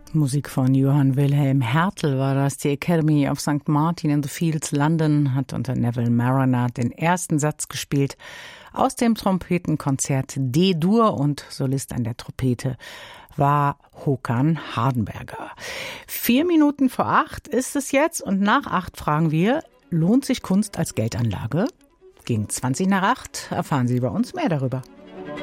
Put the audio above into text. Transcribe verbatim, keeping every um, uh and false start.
Musik von Johann Wilhelm Hertel war das. Die Academy of Sankt Martin in the Fields, London, hat unter Neville Marriner den ersten Satz gespielt aus dem Trompetenkonzert D-Dur, und Solist an der Trompete war Håkan Hardenberger. Vier Minuten vor acht ist es jetzt, und nach acht fragen wir, lohnt sich Kunst als Geldanlage? Gegen zwanzig nach acht erfahren Sie bei uns mehr darüber.